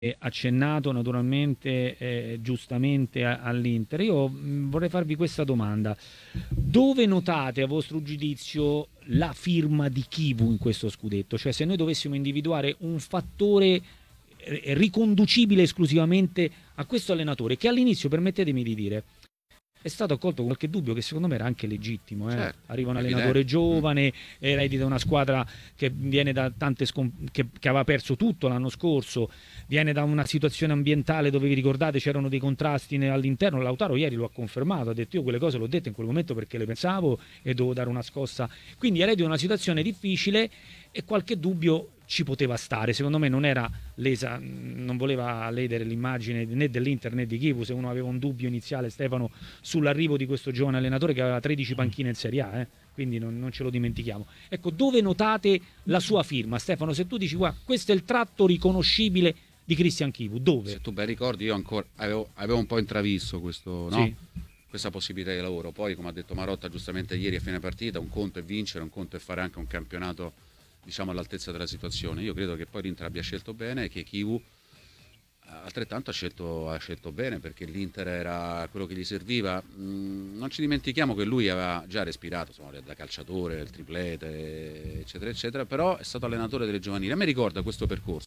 accennato naturalmente giustamente all'Inter. Io vorrei farvi questa domanda: dove notate a vostro giudizio la firma di Chivu in questo scudetto? Cioè, se noi dovessimo individuare un fattore riconducibile esclusivamente a questo allenatore, che all'inizio, permettetemi di dire, è stato accolto con qualche dubbio che secondo me era anche legittimo. Certo, Arriva un allenatore evidente. giovane, eredita una squadra che viene da tante che aveva perso tutto l'anno scorso, viene da una situazione ambientale dove, vi ricordate, c'erano dei contrasti all'interno. Lautaro ieri lo ha confermato, ha detto: io quelle cose l'ho dette in quel momento perché le pensavo e dovevo dare una scossa. Quindi eredita una situazione difficile e qualche dubbio ci poteva stare. Secondo me non era lesa, non voleva ledere l'immagine né dell'Inter né di Chivu. Se uno aveva un dubbio iniziale, Stefano, sull'arrivo di questo giovane allenatore che aveva 13 panchine in Serie A, quindi non ce lo dimentichiamo. Ecco, dove notate la sua firma, Stefano? Se tu dici: guarda, questo è il tratto riconoscibile di Christian Chivu, dove? Se tu ben ricordi, io ancora avevo un po' intravisto questo, no? Sì. Questa possibilità di lavoro. Poi, come ha detto Marotta giustamente ieri a fine partita, un conto è vincere, un conto è fare anche un campionato, diciamo, all'altezza della situazione. Io credo che poi l'Inter abbia scelto bene e che Chivu altrettanto ha scelto bene, perché l'Inter era quello che gli serviva. Non ci dimentichiamo che lui aveva già respirato, insomma, da calciatore, il triplete, eccetera eccetera, però è stato allenatore delle giovanili. A me ricorda questo percorso.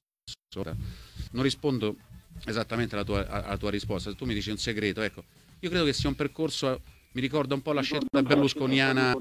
Non rispondo esattamente alla tua risposta. Se tu mi dici un segreto, ecco, io credo che sia un percorso, mi ricorda un po' la scelta berlusconiana.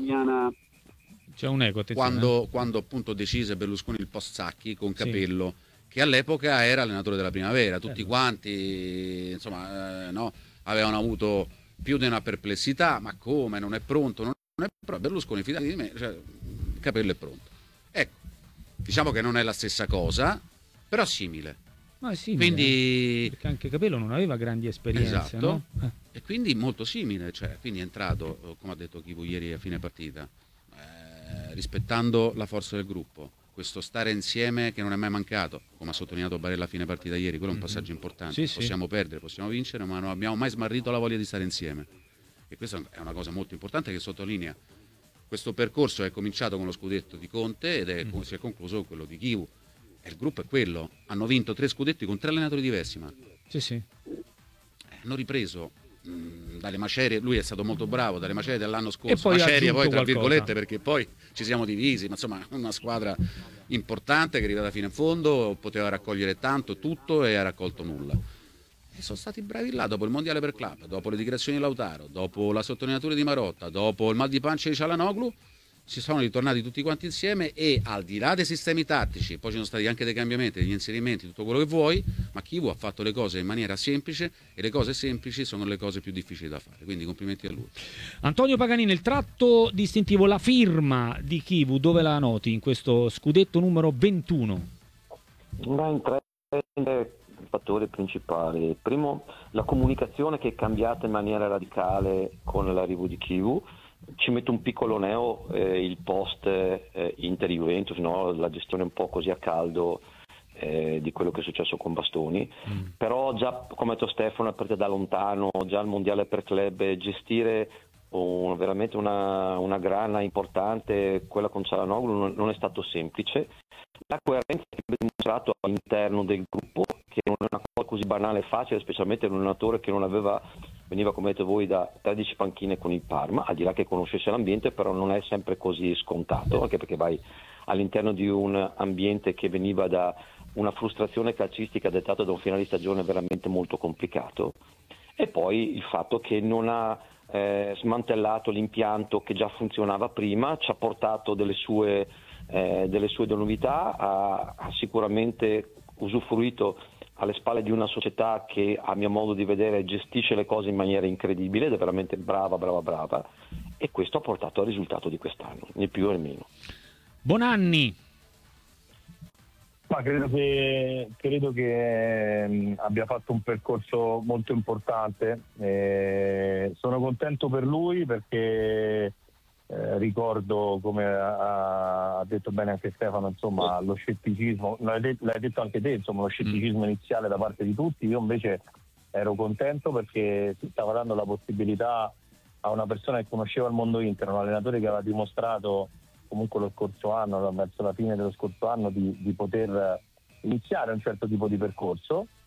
C'è un eco, attenzione. Quando appunto decise Berlusconi il post Sacchi con Sì. Capello, che all'epoca era allenatore della Primavera. Tutti quanti, insomma, no, avevano avuto più di una perplessità: ma come, non è pronto? Non è pronto. Berlusconi, fidati di me, cioè, Capello è pronto. Ecco, diciamo che non è la stessa cosa, però simile. Ma è simile, Quindi perché anche Capello non aveva grandi esperienze, esatto, no? e quindi molto simile, cioè, quindi è entrato, come ha detto Chivu ieri a fine partita, rispettando la forza del gruppo, questo stare insieme che non è mai mancato, come ha sottolineato Barella a fine partita ieri. Quello è un passaggio importante. Sì, Possiamo perdere, possiamo vincere, ma non abbiamo mai smarrito la voglia di stare insieme, e questa è una cosa molto importante che sottolinea questo percorso. È cominciato con lo scudetto di Conte ed si è concluso con quello di Chivu, e il gruppo è quello. Hanno vinto 3 scudetti con 3 allenatori diversi, ma Sì. hanno ripreso dalle macerie. Lui è stato molto bravo, dalle macerie dell'anno scorso, E poi ha macerie poi aggiunto tra qualcosa. virgolette, perché poi ci siamo divisi, ma insomma una squadra importante che è arrivata fino in fondo, poteva raccogliere tanto, tutto, e ha raccolto nulla. E sono stati bravi là, dopo il mondiale per club, dopo le dichiarazioni di Lautaro, dopo la sottolineatura di Marotta, dopo il mal di pancia di Cialanoglu, si sono ritornati tutti quanti insieme, e al di là dei sistemi tattici, poi ci sono stati anche dei cambiamenti, degli inserimenti, tutto quello che vuoi, ma Chivu ha fatto le cose in maniera semplice, e le cose semplici sono le cose più difficili da fare, quindi complimenti a lui. Antonio Paganini, il tratto distintivo, la firma di Chivu, dove la noti in questo scudetto numero 21? In tre fattori principali. Primo, la comunicazione che è cambiata in maniera radicale con l'arrivo di Chivu. Ci metto un piccolo neo, il post Inter-Juventus, no? La gestione un po' così a caldo di quello che è successo con Bastoni, però già, come ha detto Stefano, è partita da lontano, già il mondiale per club, gestire veramente una grana importante, quella con Cialanoglu, non è stato semplice. La coerenza che avete dimostrato all'interno del gruppo, che non è una cosa così banale e facile, specialmente in un allenatore che veniva, come avete voi, da 13 panchine con il Parma, al di là che conoscesse l'ambiente, però non è sempre così scontato, anche perché vai all'interno di un ambiente che veniva da una frustrazione calcistica dettata da un finale di stagione veramente molto complicato. E poi il fatto che non ha smantellato l'impianto che già funzionava prima, ci ha portato delle sue novità, ha sicuramente usufruito alle spalle di una società che, a mio modo di vedere, gestisce le cose in maniera incredibile ed è veramente brava, e questo ha portato al risultato di quest'anno, né più né meno. Bonanni. Ma credo che abbia fatto un percorso molto importante. Sono contento per lui perché ricordo, come ha detto bene anche Stefano, insomma, lo scetticismo, l'hai detto anche te, insomma, lo scetticismo iniziale da parte di tutti. Io invece ero contento perché si stava dando la possibilità a una persona che conosceva il mondo Inter, un allenatore che aveva dimostrato comunque lo scorso anno, verso la fine dello scorso anno, di poter iniziare un certo tipo di percorso,